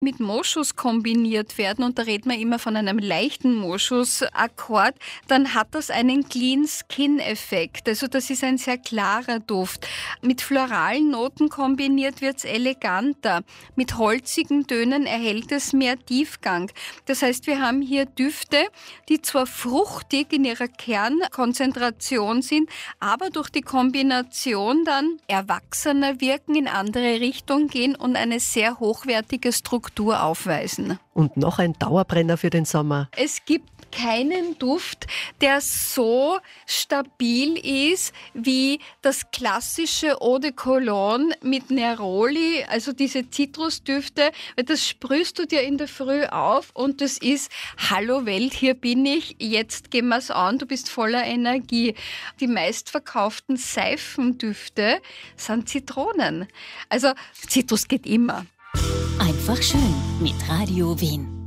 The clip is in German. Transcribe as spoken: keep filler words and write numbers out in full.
mit Moschus kombiniert werden, und da reden wir immer von einem leichten Moschusakkord, dann hat das einen Clean-Skin-Effekt. Also das ist ein sehr klarer Duft. Mit floralen Noten kombiniert wird es eleganter. Mit holzigen Tönen erhält es mehr Tiefgang. Das heißt, wir haben hier Düfte, die zwar fruchtig in ihrer Kernkonzentration sind, aber durch die Kombination dann erwachsener wirken, in andere Richtung gehen und eine sehr hochwertige Struktur aufweisen. Und noch ein Dauerbrenner für den Sommer. Es gibt keinen Duft, der so stabil ist wie das klassische Eau de Cologne mit Neroli, also diese Zitrusdüfte. Das sprühst du dir in der Früh auf und das ist: Hallo Welt, hier bin ich, jetzt gehen wir's an, du bist voller Energie. Die meistverkauften Seifendüfte sind Zitronen. Also Zitrus geht immer. Einfach schön mit Radio Wien.